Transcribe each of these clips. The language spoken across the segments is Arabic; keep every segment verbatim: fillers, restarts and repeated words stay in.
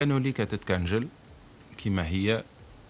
انه ليك تتكنجل كما هي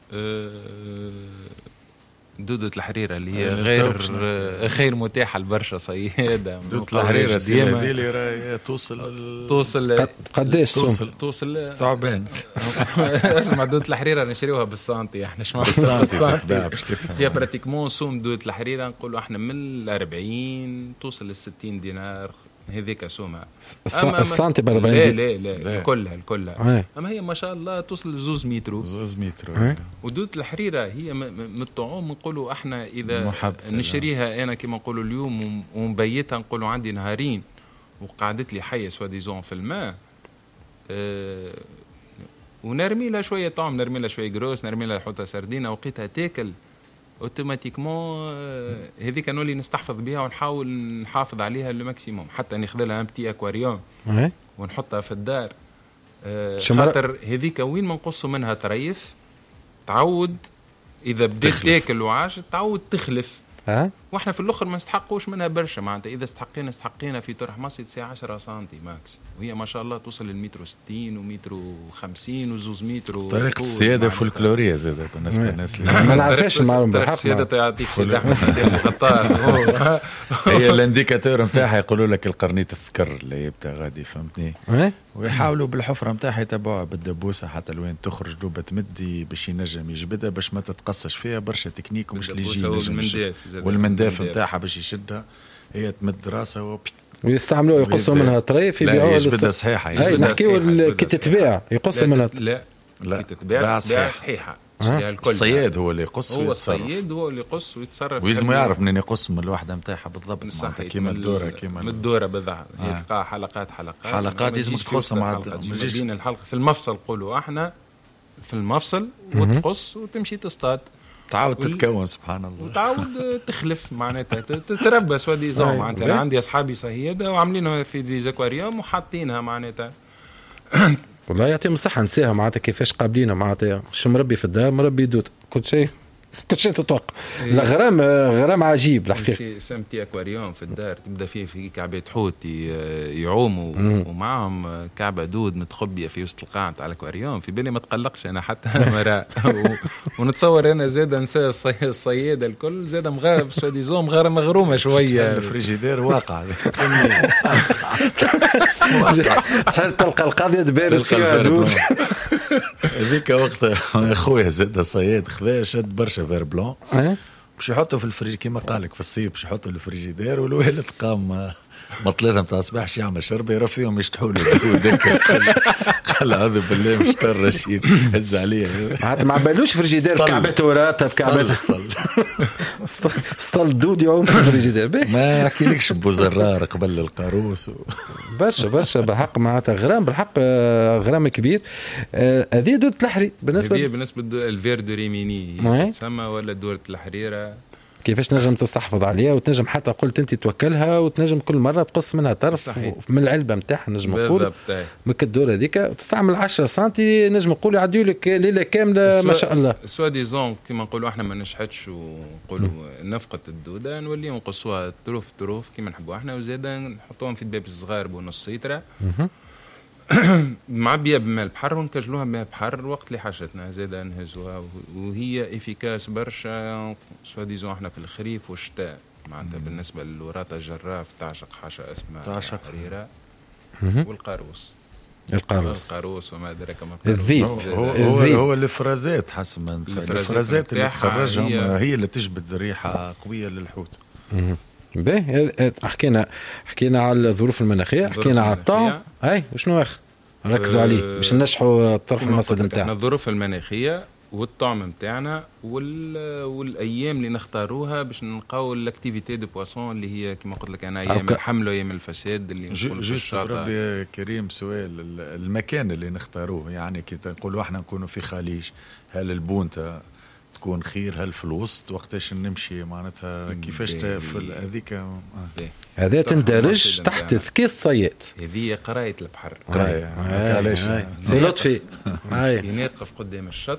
أه دودة الحريرة اللي هي غير غير متاحة لبرشا صيادة. دودة الحريرة ديما هذه اللي راهي توصل توصل قداش توصل توصل ثعبان. اسمع دودة الحريرة نشريوها بالسنتي احنا شمال بالسنتي باش تفهم. هي براتيكمون سوم دودة الحريرة نقولوا احنا من الأربعين توصل للستين دينار هذيك سومها. السنتي بأربعين. لا لا لا كلها الكلها. أما هي ما شاء الله توصل لزوز مترو. زوز مترو. ودودة الحريرة هي من الطعوم نقولوا احنا إذا نشريها أنا كما نقولوا اليوم ومبيتها نقولوا عندي نهارين وقعدت لي حية سوا ديزون في الماء أه ونرمي لها شوية طعم، نرمي لها شوية جروس، نرمي لها حوتة سردينة وقيتها تاكل اوتوماتيكمون. هذيك انا اللي نستحفظ بها ونحاول نحافظ عليها الماكسيموم حتى ناخذ لها امتي اكواريوم ونحطها في الدار. أه خاطر هذيك وين ما نقصوا منها تريف تعود اذا بديت تاكل وعاش تعود تخلف. ها واحنا في الاخر ما نستحقوش منها برشا معناتها اذا استحقينا استحقينا في طرح مصيد ساعة عشرة سنتي ماكس وهي ما شاء الله توصل للمتر ستين ومتر خمسين وزوز متر. طريقة السيادة فولكلورية زادة بالنسبة للناس اللي ما نعرفش المعلومة بالحق. السيادة تعطيك سيد أحمد غطاس هي الانديكاتور نتاعها يقولوا لك القرنية الذكر اللي يبدا غادي فهمتني ويحاولوا بالحفرة نتاعها يتبعوها بالدبوسة حتى لوين تخرج دوبة تمدي باش ينجم يجبدها باش ما تتقصش فيها برشا تكنيك ومش اللي يجي والمنداف نتاعها باش يشدها هي تمد راسها وبيت ويستعملوا يقصوا منها طريف يبيعوها يجبدها صحيحة. اي نحكيو كي تتباع يقصوا منها. لا لا كي تتباع صحيحة. الصياد هو اللي يقص هو الصياد هو اللي يقص ويتصرف ويلزم يعرف منين يقص من الوحده نتاعها بالضبط معناتها كيما الدوره كيما من الدوره بالضبط. هي تلقى حلقات حلقات حلقات لازم تقص مع بين الحلقه في المفصل نقولوا احنا في المفصل وتقص وتمشي تصطاد تعاود تتكون سبحان الله وتعاود تخلف معناتها تتربى سوا ديزون معناتها. انا عندي اصحابي صياده وعاملينها في ديزاكواريوم وحاطينها معناتها والله يعطيهم الصحة. نساها معناتها كيفاش قابلينها معناتها شو مربي في الدار مربي يدود كل شيء كل شيء تتوقع. الغرام غرام عجيب الحقيقة. سمتي اكواريوم في الدار تبدا فيه في كعبة حوت يعوموا ومعهم كعبة دود متخبية في وسط القاع تاع الاكواريوم. في بالي ما تقلقش انا حتى مرة ونتصور انا زاد نسى الصيادة الكل زاد مغارب سودي زوم مغار مغرومة شوية. الفريجيدير واقع تلقى القضية تبارز فيها دود. هذيك وقت اخويا زاد صياد خذا شد برشا فير بلون باش يحطوا في الفريج كيما قالك في الصيف باش يحطوا الفريجيدير والوالد قام مطلتها نتاع الصباح يعمل شربه يرى فيهم يشتحوا له ذاك قال اعوذ بالله مش رشيد هز عليه حتى ما بالوش فريجيدير كعبته وراتها بكعبته سطل دود يعوم في الفريجيدير. ما احكيلكش بوزرار قبل القاروس و... برشا برشا بالحق معناتها غرام بالحق غرام كبير. هذه دورة الحري بالنسبه هذه بالنسبه للفير دو ريميني تسمى ولا دورة الحريره كيفاش نجم تستحفظ عليها وتنجم حتى قلت انت توكلها وتنجم كل مره تقص منها طرف صحيح. من العلبه نتاعها نجم نقول من الدوره هذيك وتستعمل عشرة سنتي نجم نقول يعديوا لك ليله كامله ما شاء الله. سوا ديزون كيما نقولوا احنا ما نشحتش ونقولوا نفقه الدوده نوليو نقصوها طروف طروف كيما نحبوا احنا وزاده نحطوهم في الباب الصغار بنص لتر معبيه بماء البحر ونكجلوها بماء البحر وقت اللي حاجتنا زاده نهزوها وهي افيكاس برشا سوا ديزون احنا في الخريف والشتاء معناتها. بالنسبه للوراطه الجراف تعشق حاجه اسمها حريره والقاروس القاروس القاروس وما ادراك ما الذيب هو هو, هو الفرازات حسب ما الفرازات اللي تخرجهم هي, هي اللي تجبد ريحه قويه للحوت. باهي حكينا حكينا على الظروف المناخيه حكينا على الطعم اي وشنو اخر ركزوا عليه باش ننجحوا طرح المصدر نتاعنا. الظروف المناخيه والطعم نتاعنا وال... والايام اللي نختاروها باش نلقاو الاكتيفيتي دو بواسون اللي هي كما قلت لك انا ايام ك... الحمل وايام الفساد اللي نقولوا جوست ربي كريم سؤال المكان اللي نختاروه يعني كي نقولوا احنا نكونوا في خليج هل البونتا تكون خير هل في الوسط وقتاش نمشي معناتها كيفاش في هذيك هذا تندرج تحت ذكي الصياد هذه قرايه البحر قرايه علاش سي لطفي ينقف قدام الشط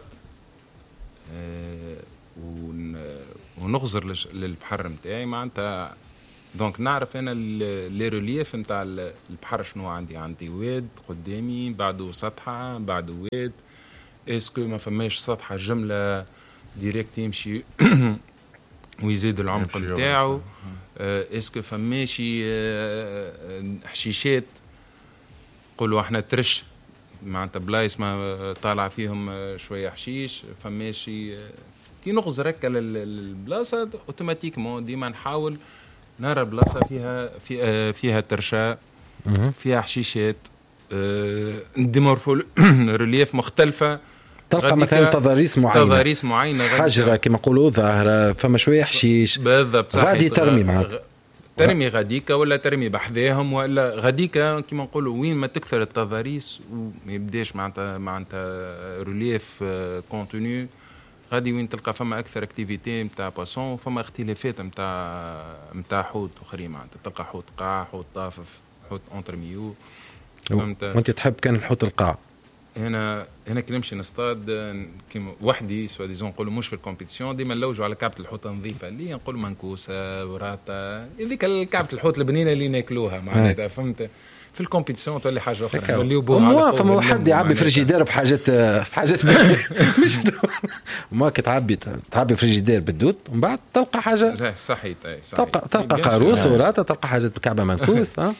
ونغزر للبحر نتاعي معناتها دونك نعرف انا لي ريليف نتاع البحر شنو عندي عندي واد قدامي بعده سطحه بعده واد اسكو ما فماش سطحه جمله ديريكت يمشي ويزيد العمق نتاعو اسكو فماشي حشيشات قولوا احنا ترش معناتها بلايص ما طالع فيهم شويه حشيش فماشي كي نغز ركه للبلاصه اوتوماتيكمون ديما نحاول نرى بلاصه فيها في فيها ترشا فيها حشيشات ديمورفول ريليف مختلفه تلقى مثلا تضاريس معينه تضاريس معينه حجره كما نقولوا ظاهره فما شويه حشيش بالضبط غادي ترمي معناتها ترمي غاديكا ولا ترمي بحذاهم ولا غاديكا كما نقولوا وين ما تكثر التضاريس وما يبداش معناتها معناتها ريليف كونتينيو غادي وين تلقى فما اكثر اكتيفيتي نتاع باسون فما اختلافات نتاع نتاع حوت اخرين معناتها تلقى حوت قاع حوت طافف حوت اونترميو وانت تحب كان الحوت القاع هنا هنا كي نمشي نصطاد كيما وحدي سوا ديزون نقولوا مش في الكومبيتيسيون ديما نلوجوا على كعبه الحوت نظيفه اللي نقولوا منكوسه وراتا هذيك كعبه الحوت البنينه اللي ناكلوها معناتها فهمت في الكومبيتيسيون تولي حاجه اخرى نوليو بوها فما حد يعبي فريجيدير بحاجات بحاجات مش وما كتعبي تعبي فريجيدير بالدود ومن بعد تلقى حاجه صحيت اي صحيح تلقى تلقى قاروص وراتا تلقى حاجات بكعبه منكوس ها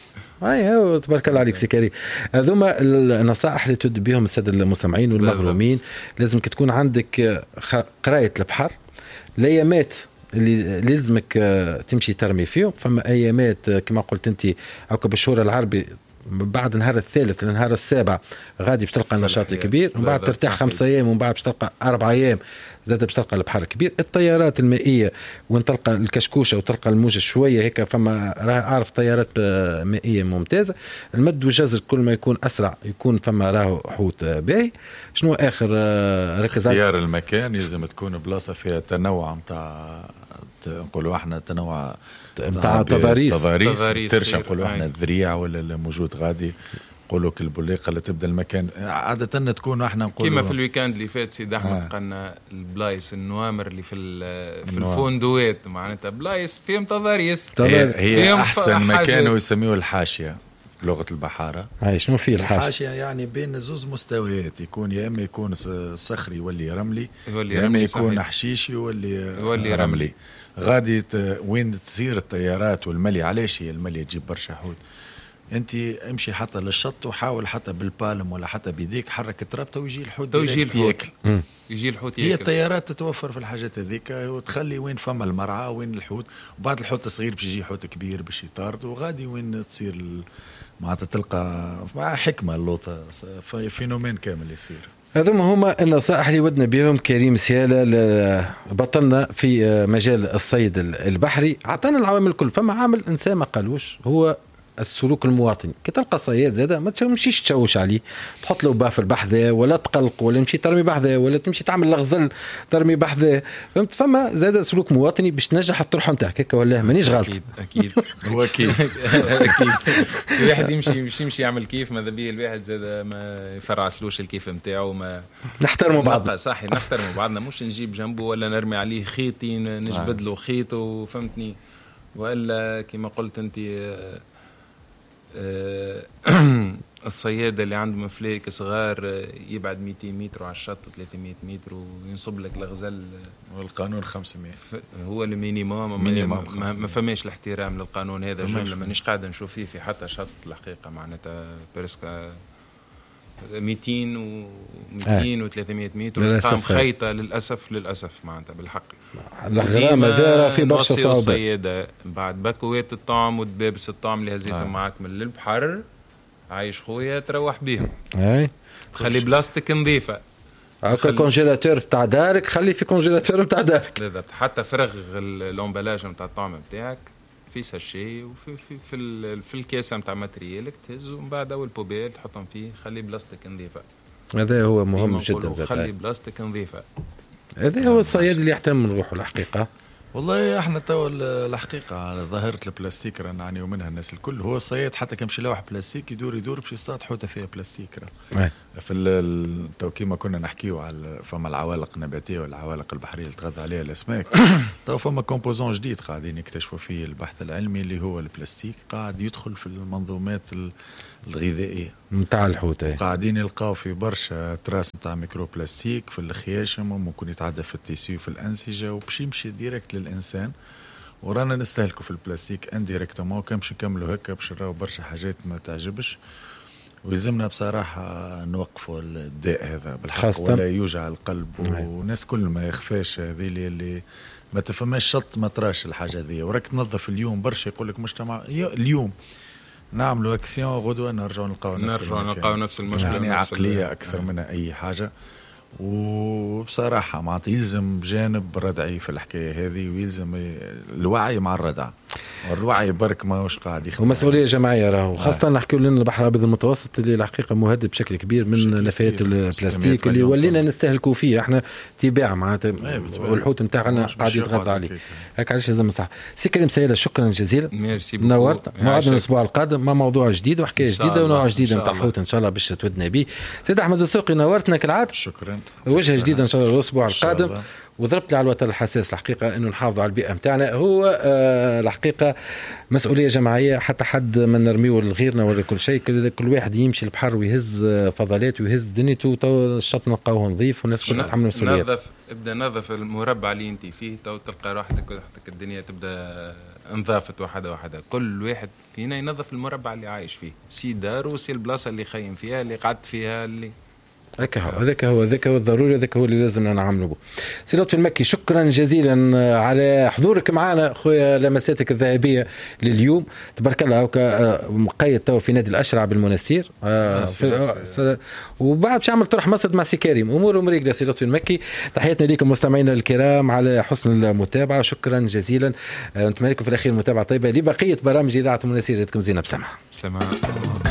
اي تبارك الله عليك سكري. هذوما النصائح اللي تود بهم الساده المستمعين والمغرومين لازم تكون عندك قرايه البحر الايامات اللي لازمك تمشي ترمي فيهم. فما ايامات كما قلت انت عقب بالشهر العربي بعد النهار الثالث للنهار السابع غادي بتلقى نشاط كبير ومن بعد ترتاح خمسة ايام ومن بعد بتلقى اربع ايام زاد بتلقى البحر كبير. الطيارات المائيه وين تلقى الكشكوشه وتلقى الموجه شويه هيك فما راه اعرف طيارات مائيه ممتازه. المد والجزر كل ما يكون اسرع يكون فما راهو حوت باهي. شنو اخر ركز على اختيار المكان لازم تكون بلاصه فيها تنوع نتاع نقولوا احنا تنوع نتاع تضاريس تضاريس ترشا نقولوا احنا الذريع ولا الموجود غادي نقولوا كالبوليقه اللي تبدا المكان عاده تكون احنا نقولوا كيما في الويكاند اللي فات سيد احمد آه. قلنا البلايص النوامر اللي في في الفندوات معناتها بلايص فيهم تضاريس هي, هي احسن مكان يسميه الحاشيه لغه البحاره. هاي شنو فيه الحاشيه؟ الحاشيه يعني بين زوز مستويات يكون يا اما يكون صخري يولي رملي يا اما يكون حشيشي يولي رملي, رملي. غادي ت... وين تصير الطيارات والملي. علاش هي الملي تجيب برشا حوت؟ انت امشي حتى للشط وحاول حتى بالبالم ولا حتى بيديك حرك تربطه ويجي الحوت ويجي الحوت يجي الحوت هي الطيارات تتوفر في الحاجات هذيك وتخلي وين فما المرعى وين الحوت وبعد الحوت الصغير باش يجي حوت كبير باش يطارد وغادي وين تصير معناتها تلقى مع حكمه اللوطه فينومين كامل يصير. هذوما هما النصائح اللي ودنا بهم كريم سيالة بطلنا في مجال الصيد البحري. عطانا العوامل الكل. فما عامل انسان ما قالوش هو السلوك المواطني. كي تلقى صياد زاده ما تمشيش تشوش عليه تحط له باف البحذا ولا تقلق ولا تمشي ترمي بحذا ولا تمشي تعمل لغزل ترمي بحذا فهمت. فما زاده سلوك مواطني باش تنجح الطرحه نتاعك هكا ولا مانيش غلط. اكيد اكيد هو كيف اكيد الواحد يمشي مش يمشي يعمل كيف ماذا بيه الواحد زاده ما يفرعسلوش الكيف نتاعو ما نحترموا بعضنا صحيح نحترموا بعضنا مش نجيب جنبه ولا نرمي عليه خيطي نجبد له خيط وفهمتني والا كما قلت انت أه الصياد اللي عنده مفليك صغار يبعد مئتين متر على الشط ثلاثمئة متر وينصب لك الغزل والقانون خمسمئة هو المينيموم ما, ما, ما فماش الاحترام للقانون هذا جمله مانيش قاعد نشوف فيه في حتى شط الحقيقه معناتها برسكا مئتين و مئتين و ثلاثمئة متر قام خيطه للاسف للاسف معناتها بالحق الغرامه دايره في برشا صعوبه. الصياده بعد بكوات الطعم ودبابس الطعم اللي هزيتهم آه. معاك من البحر عايش خويا تروح بيهم اي خلي بلاستيك نظيفه هاكا كونجيلاتور تاع دارك خلي في كونجيلاتور نتاع دارك بالضبط. حتى فرغ الامبلاج نتاع الطعم نتاعك في ساشي وفي في في, في الكاسه نتاع ماتريالك تهز ومن بعد اول بوبيل تحطهم فيه خلي بلاستيك نظيفه. هذا هو مهم جدا زاد خلي بلاستيك نظيفه. هذا هو الصياد اللي يحترم من روحه الحقيقه. والله احنا تو الحقيقه على ظاهره البلاستيك رانا نعانيو منها الناس الكل. هو الصياد حتى كمشي لوح بلاستيك يدور يدور باش يصطاد حوته فيها بلاستيك في تو كيما كنا نحكيو على فما العوالق النباتيه والعوالق البحريه اللي تغذى عليها الاسماك. تو فما كومبوزون جديد قاعدين يكتشفوا فيه البحث العلمي اللي هو البلاستيك، قاعد يدخل في المنظومات الغذائيه نتاع الحوت. قاعدين يلقاو في برشا تراس نتاع ميكرو بلاستيك في الخياشم، وممكن يتعدى في التيسيو في الانسجه، وباش يمشي ديريكت للانسان. ورانا نستهلكوا في البلاستيك انديريكتومون، كمش نكملوا هكا باش نراو برشا حاجات ما تعجبش. ويلزمنا بصراحة نوقفوا الداء هذا بالحق، ولا يوجع القلب. والناس كل ما يخفاش هذه اللي ما تفهمش شط ما تراش الحاجة ذي. وراك تنظف اليوم برشا يقول لك مجتمع اليوم نعملوا اكسيون، غدوة نرجعوا نلقاو نفس نرجعوا نلقاو نفس المشكلة. يعني عقلية أكثر من أي حاجة. وبصراحة معناتها يلزم جانب ردعي في الحكاية هذه، ويلزم الوعي مع الردع. والوعي برك ما هوش قاعد يخدم، ومسؤولية جماعية راهو. خاصة نحكيو لنا البحر الأبيض المتوسط اللي الحقيقة مهدد بشكل كبير من نفايات البلاستيك اللي ولينا نستهلكوا فيه احنا تباع معناتها، والحوت نتاعنا قاعد يتغذى عليه. هيك علاش لازم صح. سي كريم سيلة شكرا جزيلا، نورت. موعدنا الأسبوع القادم مع موضوع جديد وحكاية جديدة ونوع جديد نتاع حوت إن شاء الله باش تودنا به. سيد أحمد السوقي نورتنا كالعادة. شكرا. وجهة جديدة إن شاء الله الأسبوع القادم. وضربت لي على الوتر الحساس الحقيقة إنه نحافظ على البيئة متاعنا. هو آه الحقيقة مسؤولية جماعية، حتى حد ما نرميه لغيرنا ولا كل شيء. كل واحد يمشي البحر ويهز فضلات ويهز دنيته، تو الشط نلقاوه نظيف والناس كلها تحمل مسؤوليات. نظف، ابدا نظف المربع اللي انت فيه، تو تلقى راحتك وحدك الدنيا تبدا انظافت واحدة واحدة. كل واحد فينا ينظف المربع اللي عايش فيه، سي دارو سي البلاصة اللي خيم فيها اللي قعدت فيها اللي هكا هو. هذاك هو ذاك هو الضروري، ذاك هو اللي لازمنا نعمله به. سي لطفي المكي شكرا جزيلا على حضورك معنا خويا، لمساتك الذهبيه لليوم تبارك الله. هكا مقيد تو في نادي الاشرع بالمنستير، وبعد باش يعمل طرح مصد مع سي كريم، اموره مريقله. سي لطفي المكي تحياتنا لكم مستمعينا الكرام على حسن المتابعه، شكرا جزيلا. نتمنى لكم في الاخير متابعه طيبه لبقيه برامج اذاعه المنستير. لكم زينه بسمع. سلام.